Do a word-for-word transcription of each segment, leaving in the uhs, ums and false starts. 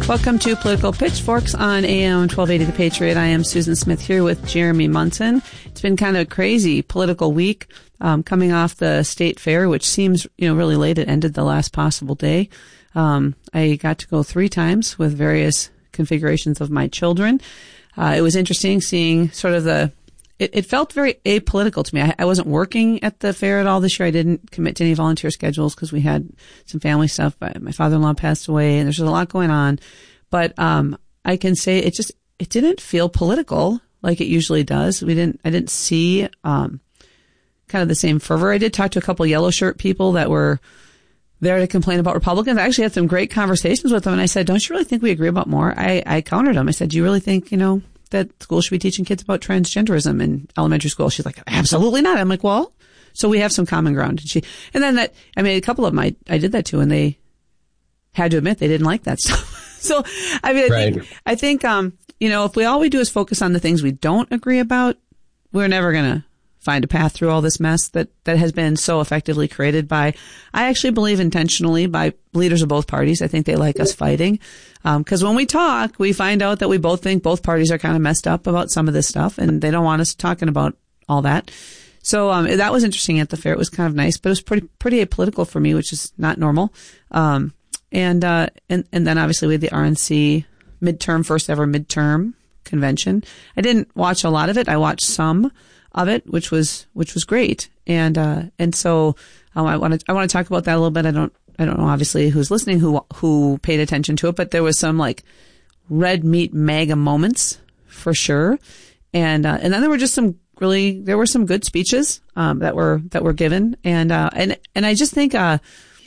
Welcome to Political Pitchforks on A M twelve eighty The Patriot. I am Susan Smith here with Jeremy Munson. It's been kind of a crazy political week, um, coming off the state fair, which seems, you know, really late. It ended the last possible day. Um, I got to go three times with various configurations of my children. Uh, it was interesting seeing sort of the, it, it felt very apolitical to me. I, I wasn't working at the fair at all this year. I didn't commit to any volunteer schedules because we had some family stuff. My father-in-law passed away and there's just a lot going on. But, um, I can say it just, it didn't feel political like it usually does. We didn't, I didn't see, um, kind of the same fervor. I did talk to a couple yellow shirt people that were there to complain about Republicans. I actually had some great conversations with them. And I said, don't you really think we agree about more? I, I countered them. I said, do you really think, you know, that schools should be teaching kids about transgenderism in elementary school? She's like, absolutely not. I'm like, well, so we have some common ground. And she, and then that, I mean, a couple of them I, I did that to, and they had to admit they didn't like that stuff. So, I mean, I right. think, I think, um, you know, if we, all we do is focus on the things we don't agree about, we're never going to find a path through all this mess that, that has been so effectively created by, I actually believe intentionally by leaders of both parties. I think they like us fighting. Um, cause when we talk, we find out that we both think both parties are kind of messed up about some of this stuff and they don't want us talking about all that. So, um, that was interesting at the fair. It was kind of nice, but it was pretty, pretty apolitical for me, which is not normal. Um, and, uh, and, and then obviously we had the R N C midterm, first ever midterm convention. I didn't watch a lot of it. I watched some of it, which was, which was great. And, uh, and so, um, I want to, I want to talk about that a little bit. I don't, I don't know, obviously, who's listening, who, who paid attention to it, but there was some like red meat mega moments for sure. And, uh, and then there were just some really, there were some good speeches, um, that were, that were given. And, uh, and, and I just think, uh,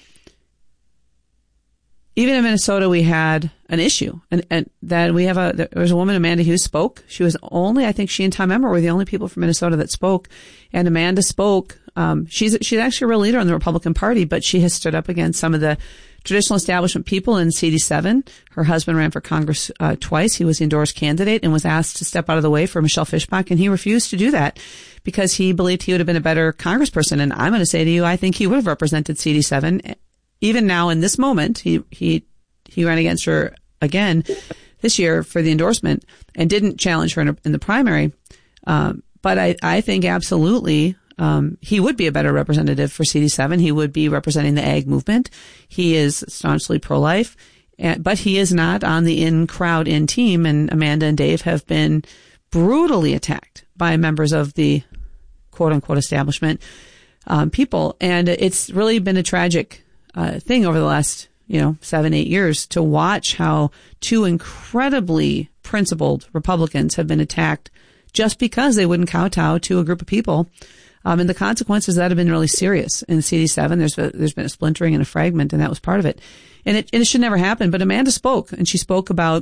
even in Minnesota, we had an issue, and, and that we have a, there was a woman, Amanda Hughes, spoke. She was only, I think she and Tom Emmer were the only people from Minnesota that spoke. And Amanda spoke. Um, she's, she's actually a real leader in the Republican Party, but she has stood up against some of the traditional establishment people in C D seven. Her husband ran for Congress, uh, twice. He was the endorsed candidate and was asked to step out of the way for Michelle Fischbach, and he refused to do that because he believed he would have been a better congressperson. And I'm going to say to you, I think he would have represented C D seven. Even now in this moment, he, he, he ran against her again this year for the endorsement and didn't challenge her in, a, in the primary. Um, but I, I think absolutely, um, he would be a better representative for C D seven. He would be representing the ag movement. He is staunchly pro-life, but he is not on the in crowd in team. And Amanda and Dave have been brutally attacked by members of the quote unquote establishment, um, people. And it's really been a tragic Uh, thing over the last, you know, seven, eight years to watch how two incredibly principled Republicans have been attacked just because they wouldn't kowtow to a group of people. Um, and the consequences of that have been really serious. In C D seven, there's a, there's been a splintering and a fragment, and that was part of it. And it, and it should never happen. But Amanda spoke, and she spoke about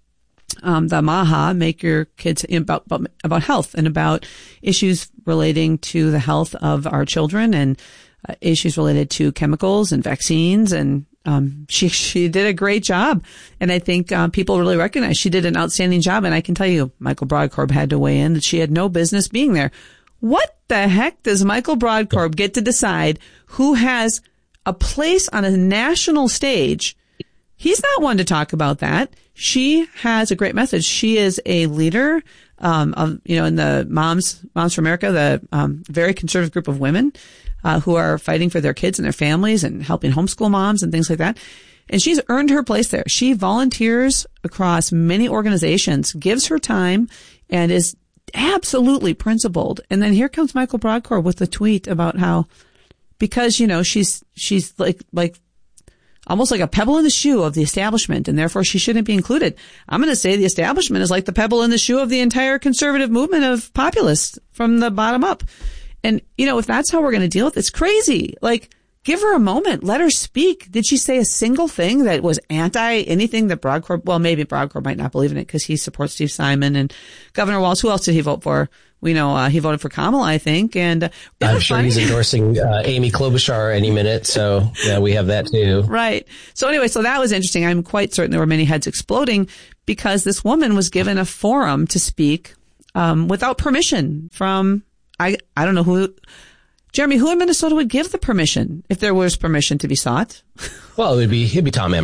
um, the MAHA, make your kids, about, about, about health and about issues relating to the health of our children and Uh, issues related to chemicals and vaccines. And, um, she, she did a great job. And I think, uh, people really recognize she did an outstanding job. And I can tell you, Michael Broadcorb had to weigh in that she had no business being there. What the heck does Michael Broadcorb get to decide who has a place on a national stage? He's not one to talk about that. She has a great message. She is a leader, um, of, you know, in the Moms, Moms for America, the, um, very conservative group of women, uh, who are fighting for their kids and their families and helping homeschool moms and things like that. And she's earned her place there. She volunteers across many organizations, gives her time, and is absolutely principled. And then here comes Michael Broadcorb with a tweet about how, because, you know, she's, she's like, like, almost like a pebble in the shoe of the establishment, and therefore she shouldn't be included. I'm going to say the establishment is like the pebble in the shoe of the entire conservative movement of populists from the bottom up. And, you know, if that's how we're going to deal with it, it's crazy. Like, give her a moment. Let her speak. Did she say a single thing that was anti anything that Broadcorb, well, maybe Broadcorb might not believe in it because he supports Steve Simon and Governor Walz. Who else did he vote for? We know, uh, he voted for Kamala, I think. And uh, I'm sure funny? he's endorsing, uh, Amy Klobuchar any minute. So yeah, we have that too. Right. So anyway, so that was interesting. I'm quite certain there were many heads exploding because this woman was given a forum to speak, um, without permission from, I, I don't know who, Jeremy, who in Minnesota would give the permission if there was permission to be sought? Well, it would be, it'd be Tom Emmer.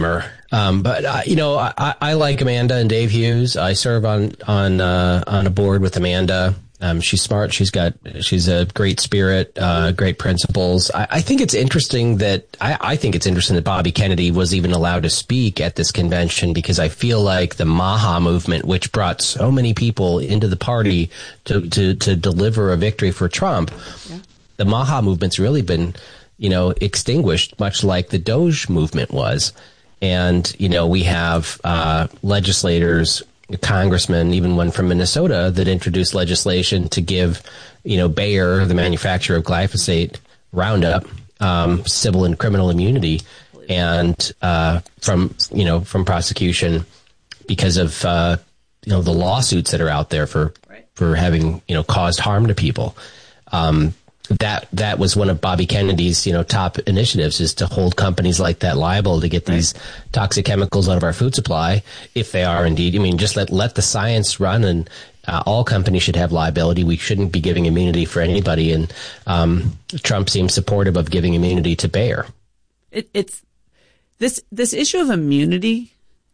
Um, but uh, you know, I, I like Amanda and Dave Hughes. I serve on on uh, on a board with Amanda. Um, she's smart. She's got, she's a great spirit, uh, great principles. I, I think it's interesting that, I, I think it's interesting that Bobby Kennedy was even allowed to speak at this convention, because I feel like the Maha movement, which brought so many people into the party to, to, to deliver a victory for Trump, yeah. the Maha movement's really been, you know, extinguished, much like the Doge movement was. And, you know, we have, uh, legislators, a congressman, even one from Minnesota, that introduced legislation to give, you know, Bayer, the manufacturer of glyphosate, Roundup, um, civil and criminal immunity, and uh, from, you know, from prosecution because of, uh, you know, the lawsuits that are out there for right. for having, you know, caused harm to people. Um, that that was one of Bobby Kennedy's, you know, top initiatives, is to hold companies like that liable to get right. these toxic chemicals out of our food supply, if they are indeed. I mean, just let let the science run, and uh, all companies should have liability. We shouldn't be giving immunity for anybody. And um, Trump seems supportive of giving immunity to Bayer. It, it's this this issue of immunity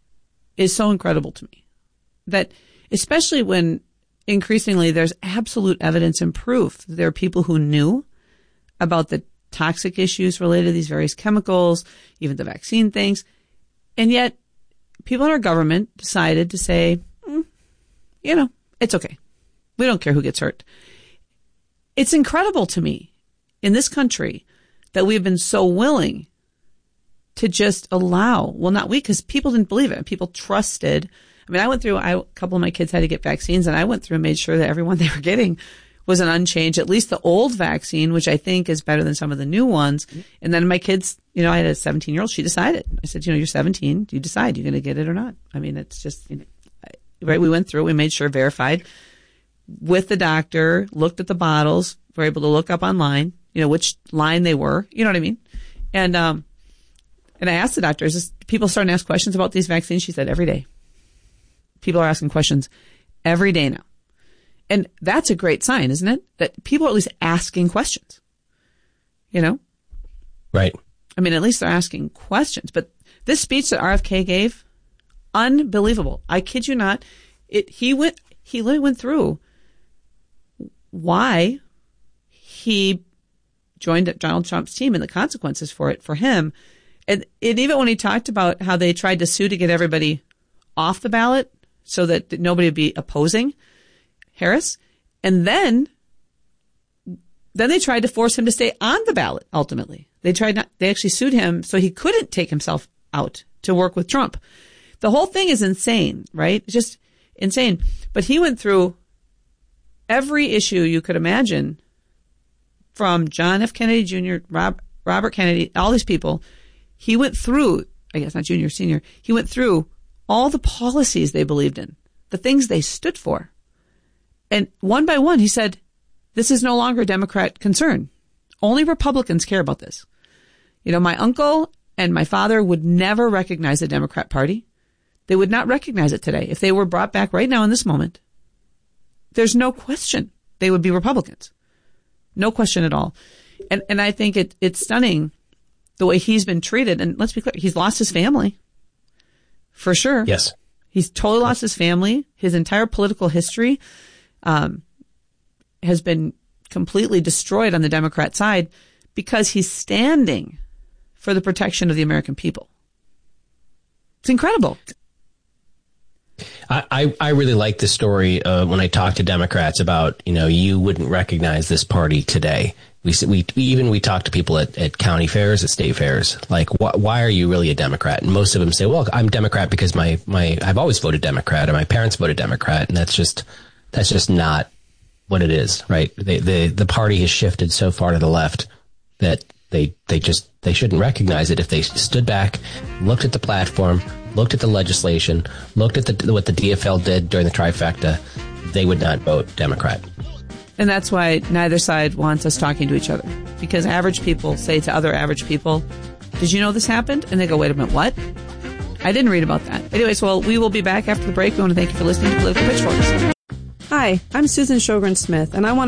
is so incredible to me, that especially when increasingly there's absolute evidence and proof that there are people who knew about the toxic issues related to these various chemicals, even the vaccine things. And yet people in our government decided to say, mm, you know, it's okay. We don't care who gets hurt. It's incredible to me in this country that we've been so willing to just allow, well, not we, because people didn't believe it. People trusted. I mean, I went through, I, a couple of my kids had to get vaccines, and I went through and made sure that everyone they were getting was an unchanged, at least the old vaccine, which I think is better than some of the new ones. And then my kids, you know, I had a seventeen year old, she decided. I said, you know, you're seventeen, you decide you're going to get it or not. I mean, it's just, you know, right. We went through, we made sure, verified with the doctor, looked at the bottles, were able to look up online, you know, which line they were, you know what I mean? And, um, and I asked the doctor, is this, people starting to ask questions about these vaccines? She said, every day. People are asking questions every day now. And that's a great sign, isn't it? That people are at least asking questions, you know? Right. I mean, at least they're asking questions. But this speech that R F K gave, unbelievable. I kid you not. It, he went, he literally went through why he joined Donald Trump's team and the consequences for it for him. And, and even when he talked about how they tried to sue to get everybody off the ballot so that nobody would be opposing Harris. And then, then they tried to force him to stay on the ballot. Ultimately, they tried not, they actually sued him so he couldn't take himself out to work with Trump. The whole thing is insane, right? It's just insane. But he went through every issue you could imagine, from John F. Kennedy Junior, Rob, Robert Kennedy, all these people. He went through, I guess not junior, senior. He went through all the policies they believed in, the things they stood for. And one by one, he said, this is no longer a Democrat concern. Only Republicans care about this. You know, my uncle and my father would never recognize the Democrat Party. They would not recognize it today. If they were brought back right now in this moment, there's no question they would be Republicans. No question at all. And and I think it it's stunning the way he's been treated. And let's be clear, he's lost his family. For sure. Yes. He's totally lost his family. His entire political history um, has been completely destroyed on the Democrat side because he's standing for the protection of the American people. It's incredible. I, I, I really like the story uh, when I talk to Democrats about, you know, you wouldn't recognize this party today. We, we even we talk to people at, at county fairs, at state fairs, like, wh- why are you really a Democrat? And most of them say, well, I'm Democrat because my, my I've always voted Democrat, and my parents voted Democrat. And that's just that's just not what it is, right? They, they, the party has shifted so far to the left that they they just they shouldn't recognize it. If they stood back, looked at the platform, looked at the legislation, looked at the, what the D F L did during the trifecta, they would not vote Democrat. And that's why neither side wants us talking to each other. Because average people say to other average people, did you know this happened? And they go, wait a minute, what? I didn't read about that. Anyways, well, we will be back after the break. We want to thank you for listening to Political Pitchforks. Hi, I'm Susan Sjogren Smith, and I want